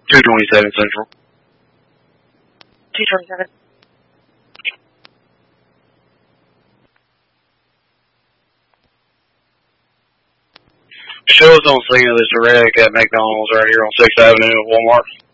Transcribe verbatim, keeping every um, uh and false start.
two twenty-seven Central. two twenty-seven. Show us on scene of this wreck at McDonald's right here on sixth Avenue at Walmart.